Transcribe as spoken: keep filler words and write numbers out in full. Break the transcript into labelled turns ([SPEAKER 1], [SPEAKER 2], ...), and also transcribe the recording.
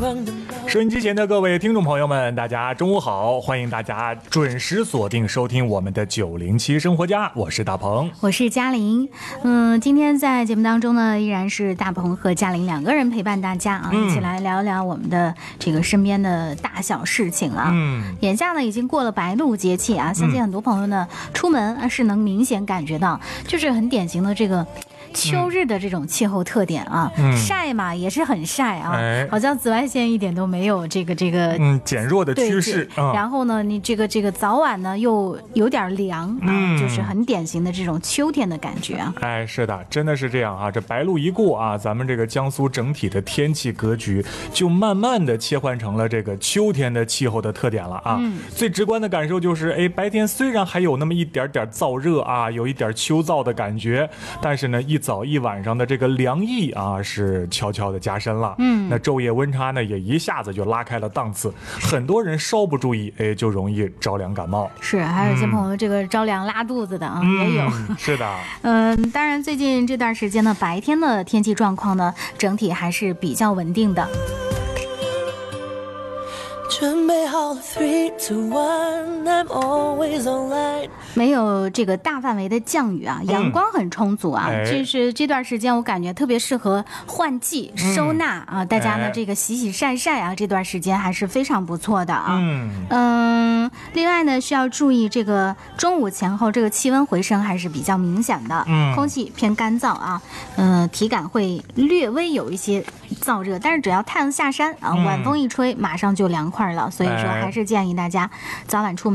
[SPEAKER 1] 收音机前的各位听众朋友们，大家中午好，欢迎大家准时锁定收听我们的九零七生活家，我是大鹏，
[SPEAKER 2] 我是嘉玲。嗯，今天在节目当中呢，依然是大鹏和嘉玲两个人陪伴大家啊，嗯、一起来聊聊我们的这个身边的大小事情啊。嗯，眼下呢已经过了白露节气啊，相信很多朋友呢、嗯、出门是能明显感觉到，就是很典型的这个秋日的这种气候特点啊，嗯、晒嘛也是很晒啊、哎，好像紫外线一点都没有这个这个
[SPEAKER 1] 嗯减弱的趋势、
[SPEAKER 2] 嗯。然后呢，你这个这个早晚呢又有点凉啊、嗯，就是很典型的这种秋天的感觉啊。
[SPEAKER 1] 哎，是的，真的是这样啊！这白露一过啊，咱们这个江苏整体的天气格局就慢慢的切换成了这个秋天的气候的特点了啊。嗯、最直观的感受就是，哎，白天虽然还有那么一点点燥热啊，有一点秋燥的感觉，但是呢，一早一晚上的这个凉意啊，是悄悄的加深了。嗯，那昼夜温差呢，也一下子就拉开了档次。很多人稍不注意，哎，就容易着凉感冒。
[SPEAKER 2] 是，还有一些朋友这个着凉拉肚子的啊，
[SPEAKER 1] 嗯、
[SPEAKER 2] 也有。
[SPEAKER 1] 是的。
[SPEAKER 2] 嗯，当然最近这段时间呢，白天的天气状况呢，整体还是比较稳定的。准备好了 three two one I'm always online 没有这个大范围的降雨啊，阳光很充足啊，嗯、就是这段时间我感觉特别适合换季、嗯、收纳啊，大家呢、哎、这个洗洗晒晒啊，这段时间还是非常不错的啊。嗯嗯，另外呢需要注意这个中午前后这个气温回升还是比较明显的，嗯，空气偏干燥啊，嗯、呃，体感会略微有一些燥热，但是只要太阳下山啊，晚风一吹，马上就凉快了，所以说还是建议大家早晚出门。